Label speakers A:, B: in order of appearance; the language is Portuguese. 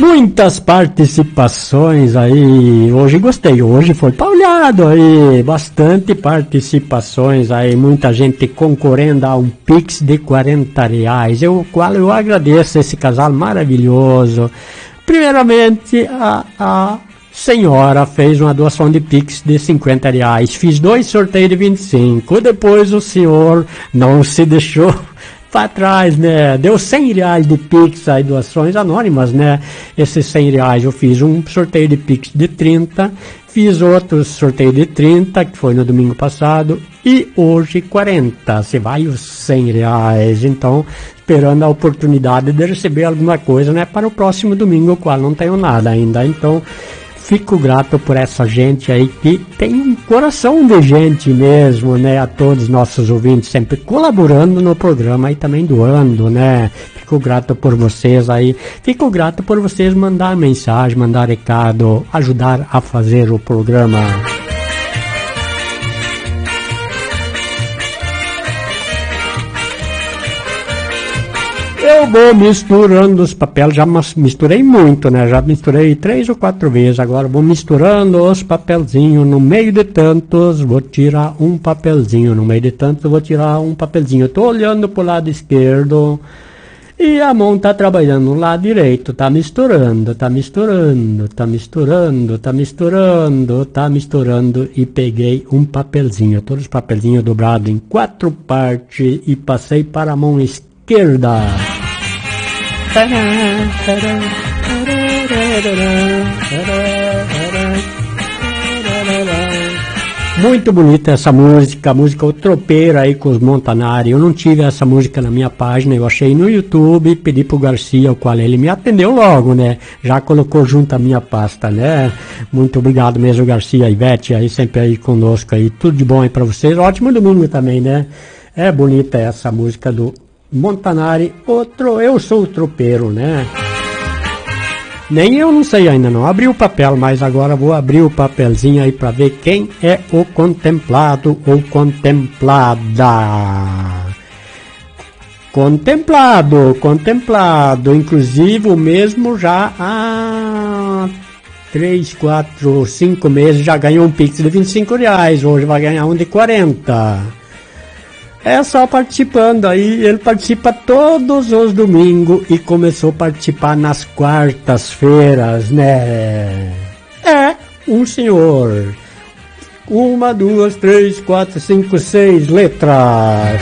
A: Muitas participações aí, hoje gostei, hoje foi paulhado aí, bastante participações aí, muita gente concorrendo a um Pix de R$40, qual eu agradeço esse casal maravilhoso. Primeiramente, a senhora fez uma doação de Pix de R$50, fiz 2 sorteios de 25, depois o senhor não se deixou para trás, né? Deu R$100 de Pix aí, doações anônimas, né? Esses R$100 eu fiz um sorteio de Pix de 30, fiz outro sorteio de 30, que foi no domingo passado, e hoje 40. Se vai os R$100, então esperando a oportunidade de receber alguma coisa, né? Para o próximo domingo, o qual não tenho nada ainda, então fico grato por essa gente aí que tem um coração de gente mesmo, né? A todos os nossos ouvintes sempre colaborando no programa e também doando, né? Fico grato por vocês aí. Fico grato por vocês mandar mensagem, mandar recado, ajudar a fazer o programa. Eu vou misturando os papéis, já misturei muito, né? Já misturei 3 ou 4 vezes, agora vou misturando os papelzinhos, no meio de tantos vou tirar um papelzinho, no meio de tantos vou tirar um papelzinho. Eu tô olhando pro lado esquerdo e a mão tá trabalhando no lado direito, tá misturando, tá misturando, tá misturando, tá misturando, tá misturando e peguei um papelzinho, todos os papelzinhos dobrados em 4 partes e passei para a mão esquerda. Muito bonita essa música, a música O Tropeiro aí com os Montanari. Eu não tive essa música na minha página, eu achei no YouTube, pedi pro Garcia, o qual ele me atendeu logo, né? Já colocou junto a minha pasta, né? Muito obrigado mesmo, Garcia, Ivete, aí sempre aí conosco aí. Tudo de bom aí pra vocês. Ótimo domingo também, né? É bonita essa música do Montanari, eu sou o tropeiro, né? Nem eu não sei ainda não, abri o papel, mas agora vou abrir o papelzinho aí para ver quem é o contemplado ou contemplada. Contemplado, inclusive o mesmo já há 3, 4, 5 meses já ganhou um Pix de R$25, hoje vai ganhar um de 40. É só participando aí, ele participa todos os domingos e começou a participar nas quartas-feiras, né? É um senhor. 1, 2, 3, 4, 5, 6 letras.